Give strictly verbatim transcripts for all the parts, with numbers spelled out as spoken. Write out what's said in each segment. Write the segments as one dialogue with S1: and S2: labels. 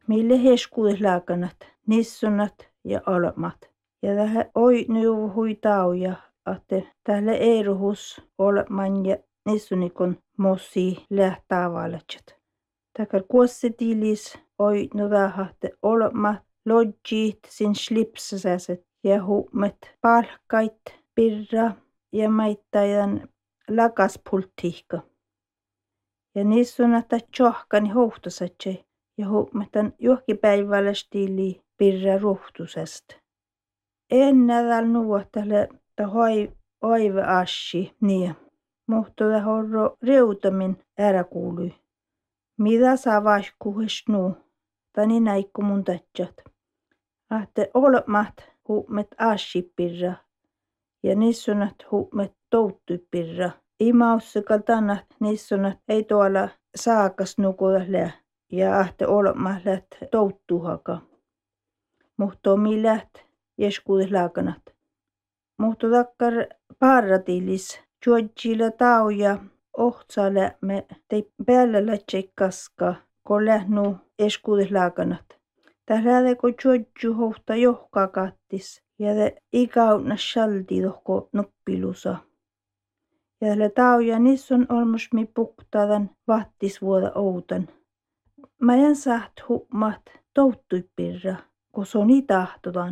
S1: mille heskuuslaakanat, nissunat ja olmat. Ja tähän oi nyt huitauja, että tälle eruhus olman ja nissunikon mossi lähtää valetset. Takar kuossetilis oi nudahahte olmat, lodjit sin slipsasäset ja huumet palkkait pirra ja maittajan lakaspulttiikka. Ja nissunata tjohkani hohtosatsei ja huumetan johkipäivällä stili pirra ruhtusesta. En nädal nuottalle tahoi oive ashi niin, mutta horro reutamin äräkuului. Mitä saa vaihkuhes nuu, tani näikku mun tatsat. Ahte olmat huumet ashi pirra ja nissunat huumet touttui pirra. Imaussikal tannat nissunat ei tuolla saakas nukuda lää ja ahte olmat läht touttuhaka. Mutta mi läht jeskuudis laakanat. Mutta takkar parratilis juodjilla tauja ohtsale me tei päällä lähtsei kaska, kun lähnu jeskuudis laakanat. Tällä kun juodju hohta johkaa kattis ja te ikautna shalti tohko nuppilusa. Ja tällä tauja nissun olmus mi puktadan vattis vuoda outan. Mä en saat huumat touttui pirra, kun se on tahtotan.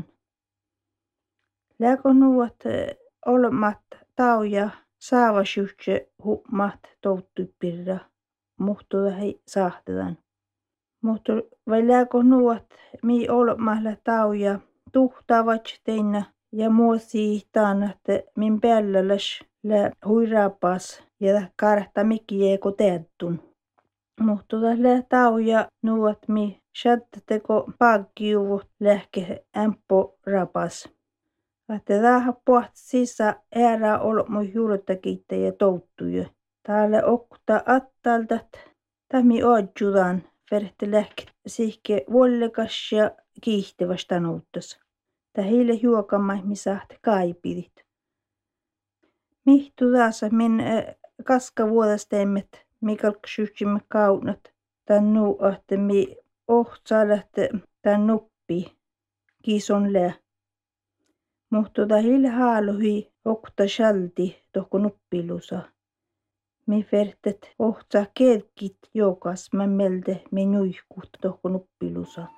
S1: Lääkö nuot olmat tauja saavasjuhtse huumat touttui pirra, mutta hei sahtetan. Mutta vai lääkö nuot mi olmalla tauja tuhtavat teinä ja muosi taan, että min päällä läs lä huirapas ja karhta mikki eeko teettun. Mutta tällä tauja nuot mi shatteko paakkiuvut lähke ämppo rapas. Että tähän puht sisä äärä olmu juurtakiitte ja touttuja. Täällä okta attaltat tämi ojudan verhti lähke sihke vollekas ja kiihtävästä nouttas. Tää heille juokamai mi sahte kaipidit. Mihtu taas min kaska vuodestemmet mikalksyksimme kaunat tän nuu ahte mi ohtsalat tän nuppi kison lää. Mutta heille haaluhi okta shalti tohko nuppilusa. Mi vertet ohtsa kelkit jokas mä melde mi nuihkut tohko nuppilusa.